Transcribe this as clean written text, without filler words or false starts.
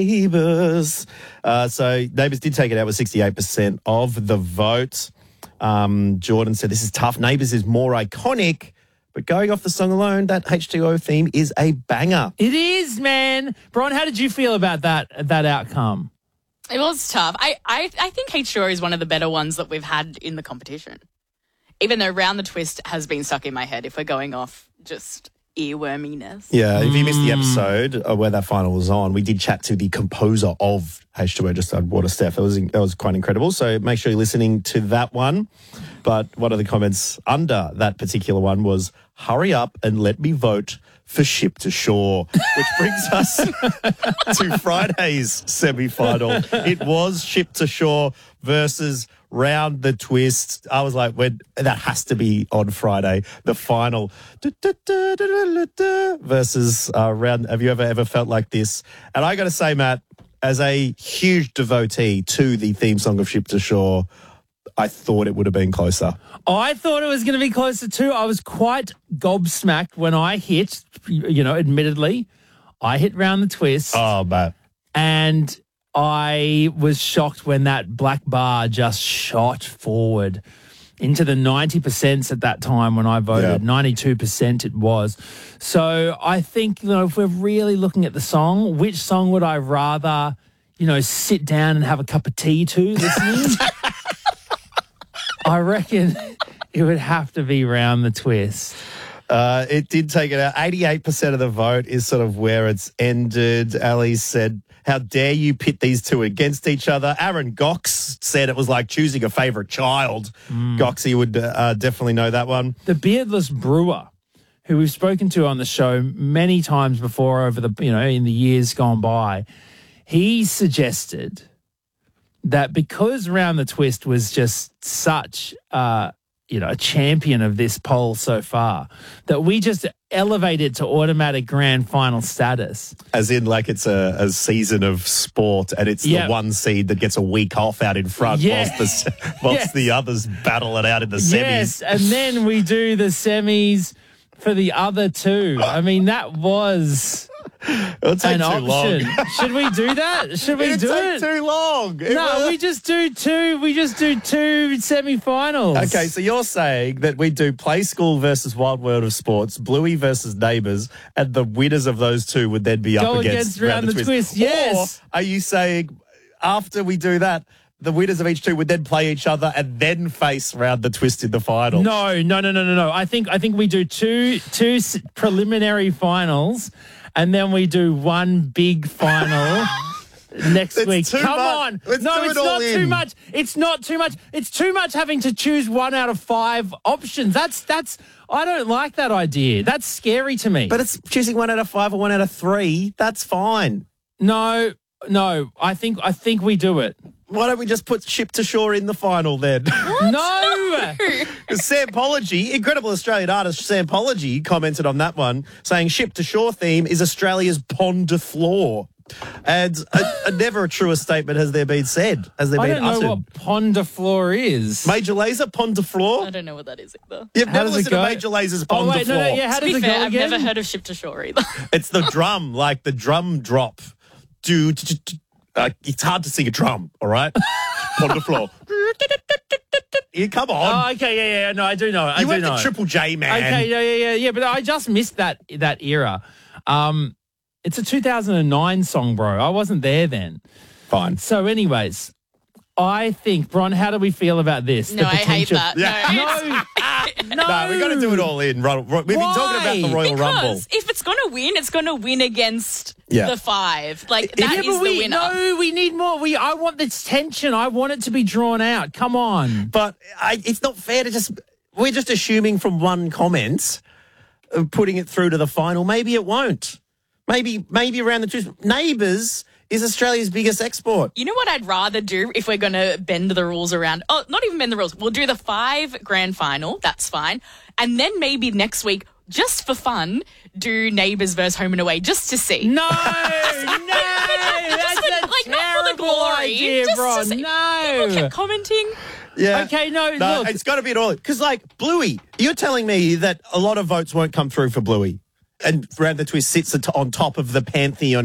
Neighbours. So Neighbours did take it out with 68% of the vote. Jordan said this is tough. Neighbours is more iconic, but going off the song alone, that H2O theme is a banger. It is, man. Brian, how did you feel about that outcome? It was tough. I think H2O is one of the better ones that we've had in the competition. Even though Round the Twist has been stuck in my head if we're going off just earworminess. Yeah, if you missed the episode where that final was on, we did chat to the composer of H2O, just on Water Steph. That was quite incredible. So make sure you're listening to that one. But one of the comments under that particular one was, hurry up and let me vote for Ship to Shore, which brings us to Friday's semi-final. It was Ship to Shore versus Round the Twist. I was like, that has to be on Friday, the final. Versus Round. Have you ever felt like this? And I got to say, Matt, as a huge devotee to the theme song of Ship to Shore, I thought it would have been closer. I thought it was going to be closer too. I was quite gobsmacked when I hit, admittedly, I hit Round the Twist. Oh, Matt. And I was shocked when that black bar just shot forward into the 90% at that time when I voted. 92% it was. So I think, if we're really looking at the song, which song would I rather, sit down and have a cup of tea to listening? I reckon it would have to be Round the Twist. It did take it out. 88% of the vote is sort of where it's ended. Ali said, how dare you pit these two against each other? Aaron Gox said it was like choosing a favourite child. Goxie would definitely know that one. The Beardless Brewer, who we've spoken to on the show many times before over the, in the years gone by, he suggested that because Round the Twist was just such, a champion of this poll so far, that we just elevate it to automatic grand final status. As in, like, it's a season of sport and it's the one seed that gets a week off out in front whilst the others battle it out in the semis. Yes, and then we do the semis for the other two. I mean, that was... It'll take an too option. long. Should we do that? Should we do it? Too long. We just do two. We just do two semi-finals. Okay, so you're saying that we do Play School versus Wild World of Sports, Bluey versus Neighbours, and the winners of those two would then be up against Round the Twist. Yes. Or are you saying after we do that, the winners of each two would then play each other and then face Round the Twist in the final? No. I think we do two preliminary finals. And then we do one big final next week. Come on. It's not too much. It's not too much. It's too much having to choose 1 out of 5 options. That's I don't like that idea. That's scary to me. But it's choosing 1 out of 5 or 1 out of 3. That's fine. No. I think we do it. Why don't we just put Ship to Shore in the final then? What? No! Sampology, incredible Australian artist Sampology commented on that one, saying Ship to Shore theme is Australia's Pond de Floor. And never a truer statement has there been said, has there been uttered. I don't know what Pond de Floor is. Major Lazer, Pond de Floor? I don't know what that is either. You've never listened to Major Lazer's Pond de Floor? How does it go I've again? never heard of Ship to Shore either. It's the drum, like the drum drop. It's hard to sing a drum, all right? Pond de Floor. Yeah, come on. Oh, okay, yeah. No, I do know. You went to Triple J, man. Okay, yeah. But I just missed that era. It's a 2009 song, bro. I wasn't there then. Fine. So, anyways, I think, Bron, how do we feel about this? No, I hate that. Yeah. No, we got to do it all in. We've been talking about the Royal Rumble. If it's going to win, it's going to win against the 5. Like, that is the winner. No, we need more. I want this tension. I want it to be drawn out. Come on. But it's not fair to we're just assuming from one comment, putting it through to the final. Maybe it won't. Maybe Around the Twist. Neighbours is Australia's biggest export. You know what I'd rather do if we're going to bend the rules around? Oh, not even bend the rules. We'll do the 5 grand final. That's fine. And then maybe next week, just for fun, do Neighbours versus Home and Away just to see. No, that's a terrible idea, bro. No. People kept commenting. Yeah. Okay, no, look. It's got to be an all. Because, like, Bluey, you're telling me that a lot of votes won't come through for Bluey. And Round the Twist sits on top of the pantheon